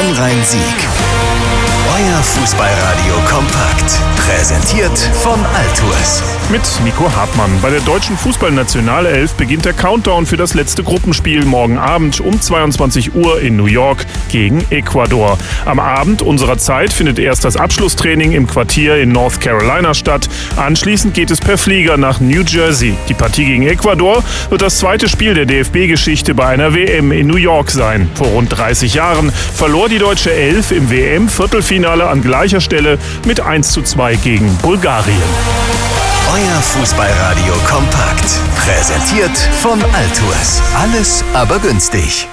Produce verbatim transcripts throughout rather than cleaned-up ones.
Bonn-Rhein-Sieg. Euer Fußballradio kompakt. Präsentiert von Altours. Mit Nico Hartmann. Bei der deutschen Fußballnationalelf beginnt der Countdown für das letzte Gruppenspiel morgen Abend um zweiundzwanzig Uhr in New York gegen Ecuador. Am Abend unserer Zeit findet erst das Abschlusstraining im Quartier in North Carolina statt. Anschließend geht es per Flieger nach New Jersey. Die Partie gegen Ecuador wird das zweite Spiel der D F B-Geschichte bei einer W M in New York sein. Vor rund dreißig Jahren verlor die deutsche Elf im W M-Viertelfinale an gleicher Stelle mit eins zu zwei gegen Bulgarien. Euer Fußballradio kompakt. Präsentiert von Altours. Alles aber günstig.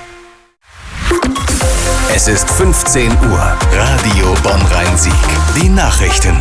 Es ist fünfzehn Uhr. Radio Bonn-Rhein-Sieg. Die Nachrichten.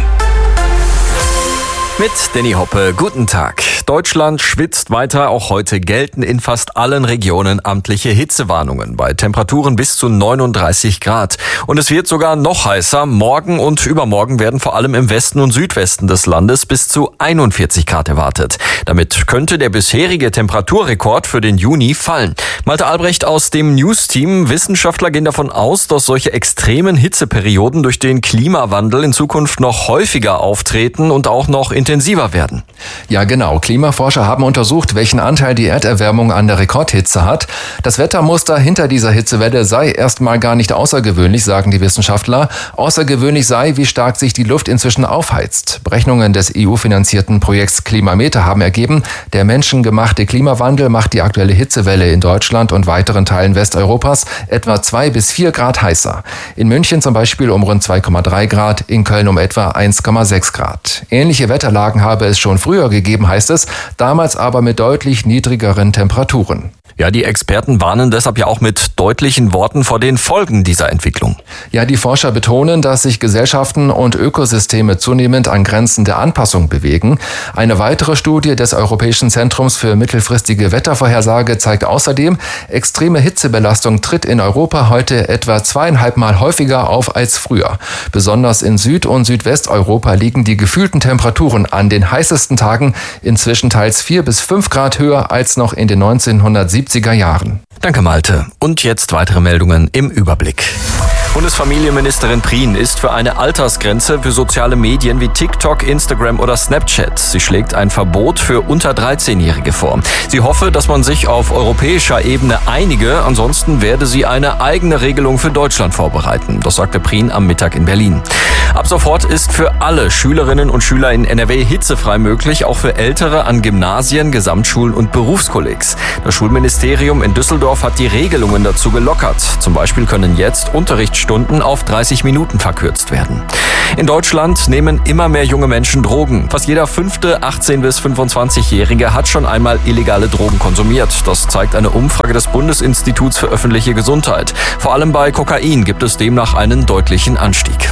Mit Danny Hoppe, guten Tag. Deutschland schwitzt weiter. Auch heute gelten in fast allen Regionen amtliche Hitzewarnungen bei Temperaturen bis zu neununddreißig Grad. Und es wird sogar noch heißer. Morgen und übermorgen werden vor allem im Westen und Südwesten des Landes bis zu einundvierzig Grad erwartet. Damit könnte der bisherige Temperaturrekord für den Juni fallen. Malte Albrecht aus dem News-Team. Wissenschaftler gehen davon aus, dass solche extremen Hitzeperioden durch den Klimawandel in Zukunft noch häufiger auftreten und auch noch intensiver werden. Ja, genau. Klimaforscher haben untersucht, welchen Anteil die Erderwärmung an der Rekordhitze hat. Das Wettermuster hinter dieser Hitzewelle sei erstmal gar nicht außergewöhnlich, sagen die Wissenschaftler. Außergewöhnlich sei, wie stark sich die Luft inzwischen aufheizt. Berechnungen des E U-finanzierten Projekts Klimameter haben ergeben, der menschengemachte Klimawandel macht die aktuelle Hitzewelle in Deutschland und weiteren Teilen Westeuropas etwa zwei bis vier Grad heißer. In München zum Beispiel um rund zwei Komma drei Grad, in Köln um etwa eins Komma sechs Grad. Ähnliche Wetterlagen habe es schon früher gegeben, heißt es, damals aber mit deutlich niedrigeren Temperaturen. Ja, die Experten warnen deshalb ja auch mit deutlichen Worten vor den Folgen dieser Entwicklung. Ja, die Forscher betonen, dass sich Gesellschaften und Ökosysteme zunehmend an Grenzen der Anpassung bewegen. Eine weitere Studie des Europäischen Zentrums für mittelfristige Wettervorhersage zeigt außerdem, extreme Hitzebelastung tritt in Europa heute etwa zweieinhalb Mal häufiger auf als früher. Besonders in Süd- und Südwesteuropa liegen die gefühlten Temperaturen an den heißesten Tagen inzwischen teils vier bis fünf Grad höher als noch in den neunzehnhundertsiebziger Jahren. Danke, Malte. Und jetzt weitere Meldungen im Überblick. Bundesfamilienministerin Prien ist für eine Altersgrenze für soziale Medien wie TikTok, Instagram oder Snapchat. Sie schlägt ein Verbot für unter dreizehnjährige vor. Sie hoffe, dass man sich auf europäischer Ebene einige, ansonsten werde sie eine eigene Regelung für Deutschland vorbereiten. Das sagte Prien am Mittag in Berlin. Ab sofort ist für alle Schülerinnen und Schüler in N R W hitzefrei möglich, auch für Ältere an Gymnasien, Gesamtschulen und Berufskollegs. Das Schulministerium in Düsseldorf hat die Regelungen dazu gelockert. Zum Beispiel können jetzt Unterrichtsstunden auf dreißig Minuten verkürzt werden. In Deutschland nehmen immer mehr junge Menschen Drogen. Fast jeder fünfte achtzehn- bis fünfundzwanzigjährige hat schon einmal illegale Drogen konsumiert. Das zeigt eine Umfrage des Bundesinstituts für öffentliche Gesundheit. Vor allem bei Kokain gibt es demnach einen deutlichen Anstieg.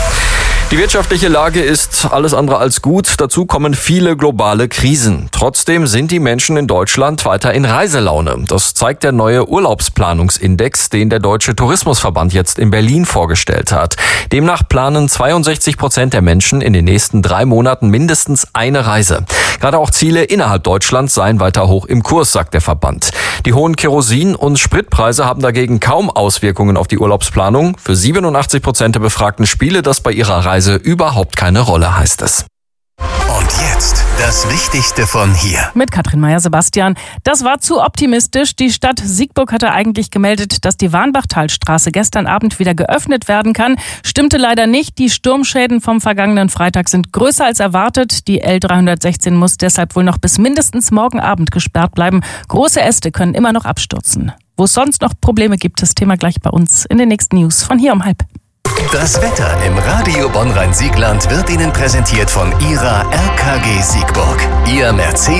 Die wirtschaftliche Lage ist alles andere als gut. Dazu kommen viele globale Krisen. Trotzdem sind die Menschen in Deutschland weiter in Reiselaune. Das zeigt der neue Urlaubsplanungsindex, den der Deutsche Tourismusverband jetzt in Berlin vorgestellt hat. Demnach planen zweiundsechzig Prozent der Menschen in den nächsten drei Monaten mindestens eine Reise. Gerade auch Ziele innerhalb Deutschlands seien weiter hoch im Kurs, sagt der Verband. Die hohen Kerosin- und Spritpreise haben dagegen kaum Auswirkungen auf die Urlaubsplanung. Für siebenundachtzig Prozent der Befragten spiele das bei ihrer Reise überhaupt keine Rolle, heißt es. Und jetzt das Wichtigste von hier. Mit Katrin Meyer-Sebastian. Das war zu optimistisch. Die Stadt Siegburg hatte eigentlich gemeldet, dass die Warnbachtalstraße gestern Abend wieder geöffnet werden kann. Stimmte leider nicht. Die Sturmschäden vom vergangenen Freitag sind größer als erwartet. Die L dreihundertsechzehn muss deshalb wohl noch bis mindestens morgen Abend gesperrt bleiben. Große Äste können immer noch abstürzen. Wo es sonst noch Probleme gibt, das Thema gleich bei uns in den nächsten News von hier um halb. Das Wetter im Radio Bonn-Rhein-Siegland wird Ihnen präsentiert von Ihrer R K G Siegburg, Ihr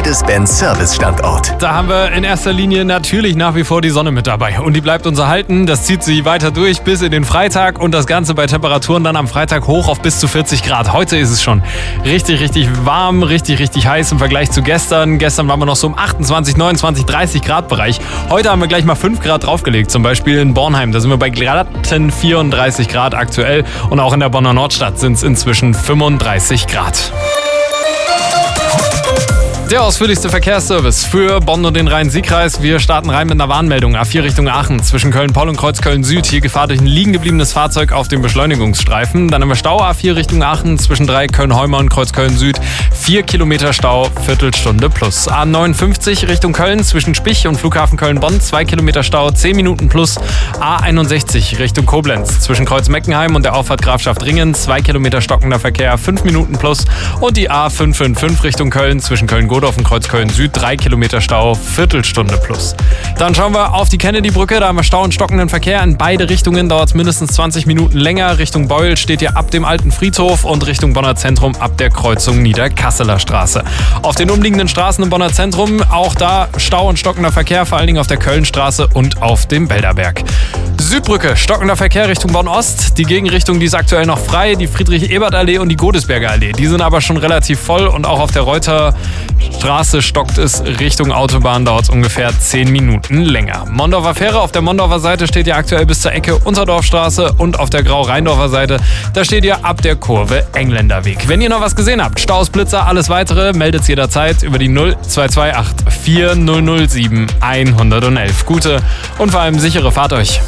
Mercedes-Benz-Service-Standort. Da haben wir in erster Linie natürlich nach wie vor die Sonne mit dabei. Und die bleibt uns erhalten. Das zieht sie weiter durch bis in den Freitag. Und das Ganze bei Temperaturen dann am Freitag hoch auf bis zu vierzig Grad. Heute ist es schon richtig, richtig warm, richtig, richtig heiß im Vergleich zu gestern. Gestern waren wir noch so im achtundzwanzig, neunundzwanzig, dreißig Grad Bereich. Heute haben wir gleich mal fünf Grad draufgelegt. Zum Beispiel in Bornheim. Da sind wir bei glatten vierunddreißig Grad aktuell. Und auch in der Bonner Nordstadt sind es inzwischen fünfunddreißig Grad. Der ausführlichste Verkehrsservice für Bonn und den Rhein-Sieg-Kreis. Wir starten rein mit einer Warnmeldung. A vier Richtung Aachen zwischen Köln-Poll und Kreuzköln-Süd. Hier Gefahr durch ein liegen gebliebenes Fahrzeug auf dem Beschleunigungsstreifen. Dann haben wir Stau A vier Richtung Aachen zwischen drei Köln-Heumer und Kreuzköln-Süd. Vier Kilometer Stau, Viertelstunde plus. A neunundfünfzig Richtung Köln zwischen Spich und Flughafen Köln-Bonn. Zwei Kilometer Stau, zehn Minuten plus. A einundsechzig Richtung Koblenz zwischen Kreuz-Meckenheim und der Auffahrt Grafschaft Ringen. Zwei Kilometer stockender Verkehr, fünf Minuten plus. Und die A fünf fünf fünf Richtung Köln zwischen Köln-Godorf und Kreuzköln-Süd, drei Kilometer Stau, Viertelstunde plus. Dann schauen wir auf die Kennedy-Brücke, da haben wir Stau und stockenden Verkehr. In beide Richtungen dauert es mindestens zwanzig Minuten länger. Richtung Beul steht ihr ab dem alten Friedhof und Richtung Bonner Zentrum ab der Kreuzung Niederkasseler Straße. Auf den umliegenden Straßen im Bonner Zentrum auch da Stau und stockender Verkehr, vor allen Dingen auf der Kölnstraße und auf dem Belderberg. Südbrücke, stockender Verkehr Richtung Bonn-Ost. Die Gegenrichtung, die ist aktuell noch frei, die Friedrich-Ebert-Allee und die Godesberger Allee. Die sind aber schon relativ voll und auch auf der Reuterstraße stockt es Richtung Autobahn, dauert es ungefähr zehn Minuten länger. Mondorfer Fähre, auf der Mondorfer Seite steht ihr aktuell bis zur Ecke Unterdorfstraße und auf der Grau-Rheindorfer Seite, da steht ihr ab der Kurve Engländerweg. Wenn ihr noch was gesehen habt, Staus, Blitzer, alles weitere, meldet es jederzeit über die null zwei zwei acht vier null null sieben eins null eins. Gute und vor allem sichere Fahrt euch.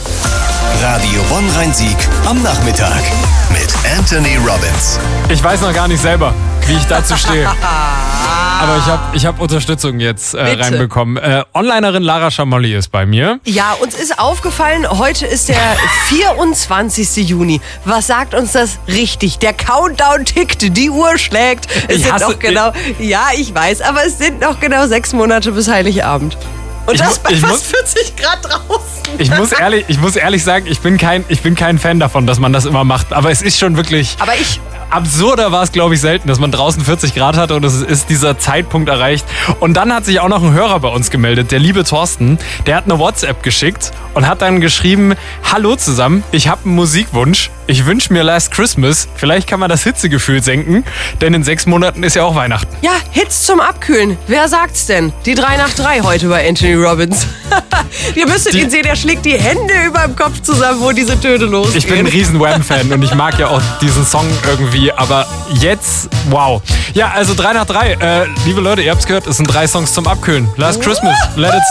Radio Bonn-Rhein-Sieg am Nachmittag mit Anthony Robbins. Ich weiß noch gar nicht selber, wie ich dazu stehe. Aber ich habe ich hab Unterstützung jetzt äh, reinbekommen. Äh, Onlinerin Lara Schamolli ist bei mir. Ja, uns ist aufgefallen, heute ist der vierundzwanzigste Juni. Was sagt uns das richtig? Der Countdown tickt, die Uhr schlägt. Es Ich sind hasse- noch genau, ja, ich weiß, aber es sind noch genau sechs Monate bis Heiligabend. Und Ich das mu- bei ich fast muss- vierzig Grad draußen. Ich muss ehrlich, ich muss ehrlich sagen, ich bin kein, ich bin kein Fan davon, dass man das immer macht. Aber es ist schon wirklich... Aber ich... Absurder war es, glaube ich, selten, dass man draußen vierzig Grad hatte und es ist dieser Zeitpunkt erreicht. Und dann hat sich auch noch ein Hörer bei uns gemeldet, der liebe Thorsten. Der hat eine WhatsApp geschickt und hat dann geschrieben, hallo zusammen, ich habe einen Musikwunsch. Ich wünsche mir Last Christmas. Vielleicht kann man das Hitzegefühl senken, denn in sechs Monaten ist ja auch Weihnachten. Ja, Hits zum Abkühlen. Wer sagt's denn? Die drei nach drei heute bei Anthony Robbins. Ihr müsstet Die- ihn sehen, er schlägt die Hände über dem Kopf zusammen, wo diese Töne losgehen. Ich bin ein riesen Wham-Fan und ich mag ja auch diesen Song irgendwie, aber jetzt, wow. Ja, also drei nach drei. Äh, liebe Leute, ihr habt's gehört, es sind drei Songs zum Abkühlen. Last Christmas, Let It